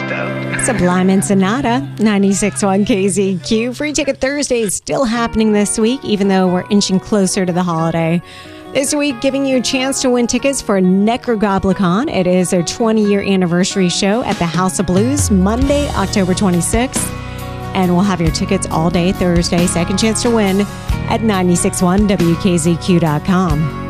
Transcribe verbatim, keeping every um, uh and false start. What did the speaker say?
stuff. Sublime and Sonata, ninety-six point one K Z Q. Free Ticket Thursday is still happening this week, even though we're inching closer to the holiday. This week, giving you a chance to win tickets for Necrogoblicon. It is their twenty-year anniversary show at the House of Blues, Monday, October twenty-sixth. And we'll have your tickets all day Thursday. Second chance to win at nine six one W K Z Q dot com.